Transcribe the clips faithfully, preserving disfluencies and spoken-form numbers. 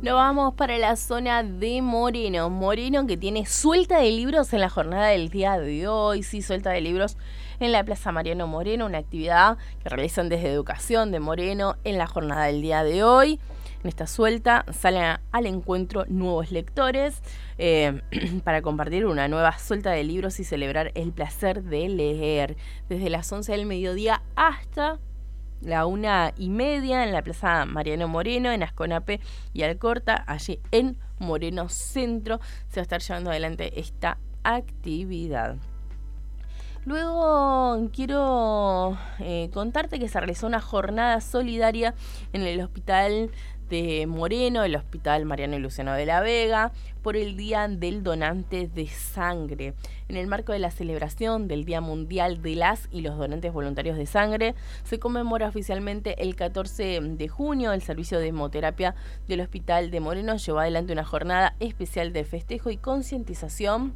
Nos vamos para la zona de Moreno. Moreno que tiene suelta de libros en la jornada del día de hoy. Sí, suelta de libros en la Plaza Mariano Moreno, una actividad que realizan desde Educación de Moreno en la jornada del día de hoy. En esta suelta salen al encuentro nuevos lectores eh, para compartir una nueva suelta de libros y celebrar el placer de leer. Desde las once del mediodía hasta la una y media en la Plaza Mariano Moreno, en Asconape y Alcorta, allí en Moreno Centro, se va a estar llevando adelante esta actividad. Luego quiero eh, contarte que se realizó una jornada solidaria en el Hospital de Moreno, el Hospital Mariano y Luciano de la Vega, por el Día del Donante de Sangre. En el marco de la celebración del Día Mundial de las y los Donantes Voluntarios de Sangre, se conmemora oficialmente el catorce de junio. El servicio de hemoterapia del Hospital de Moreno llevó adelante una jornada especial de festejo y concientización.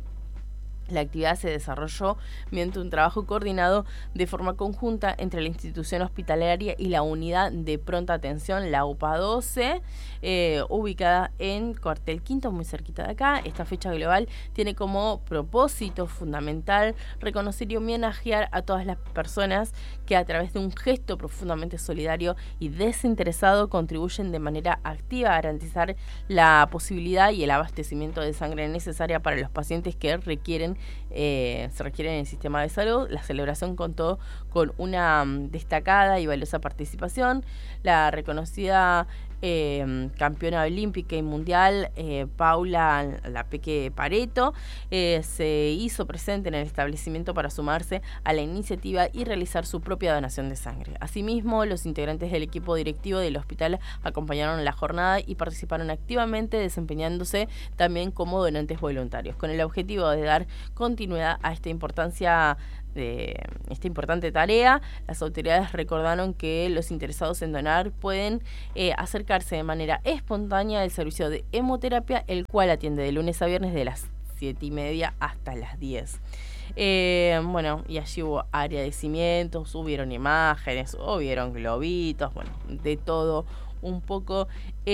La actividad se desarrolló mediante un trabajo coordinado de forma conjunta entre la institución hospitalaria y la unidad de pronta atención, la U P A doce, eh, ubicada en Cuartel Quinto, muy cerquita de acá. Esta fecha global tiene como propósito fundamental reconocer y homenajear a todas las personas que a través de un gesto profundamente solidario y desinteresado contribuyen de manera activa a garantizar la posibilidad y el abastecimiento de sangre necesaria para los pacientes que requieren Eh, se requiere en el sistema de salud. La celebración contó con una um, destacada y valiosa participación. La reconocida eh, campeona olímpica y mundial eh, Paula La Peque Pareto eh, se hizo presente en el establecimiento para sumarse a la iniciativa y realizar su propia donación de sangre. Asimismo, los integrantes del equipo directivo del hospital acompañaron la jornada y participaron activamente, desempeñándose también como donantes voluntarios, con el objetivo de dar continuidad a esta importancia de esta importante tarea. Las autoridades recordaron que los interesados en donar pueden eh, acercarse de manera espontánea al servicio de hemoterapia, el cual atiende de lunes a viernes de las siete y media hasta las diez. Eh, bueno, y allí hubo agradecimientos, hubieron imágenes, hubieron globitos, bueno, de todo un poco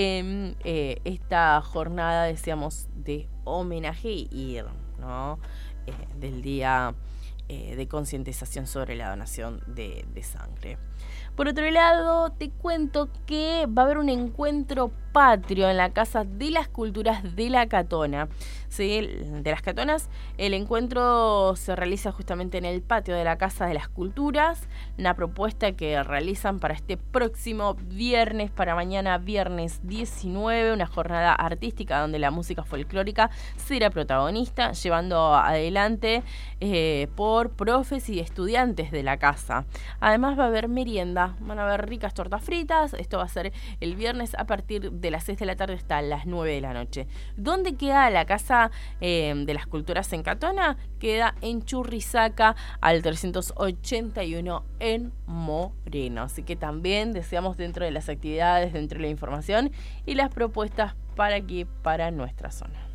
en eh, esta jornada, decíamos, de homenaje y, ¿no? Eh, del día eh, de concientización sobre la donación de, de sangre. Por otro lado, te cuento que va a haber un encuentro patrio en la Casa de las Culturas de la Catona. Sí, de las Catonas. El encuentro se realiza justamente en el patio de la Casa de las Culturas, una propuesta que realizan para este próximo viernes, para mañana viernes diecinueve, una jornada artística donde la música folclórica será protagonista, llevando adelante eh, por profes y estudiantes de la casa. Además va a haber merienda, van a haber ricas tortas fritas. Esto va a ser el viernes a partir de las seis de la tarde hasta las nueve de la noche. ¿Dónde queda la Casa eh, de las Culturas en Catona? Queda en Churrizaca al trescientos ochenta y uno en Moreno. Así que también deseamos, dentro de las actividades, dentro de la información y las propuestas para aquí, para nuestra zona.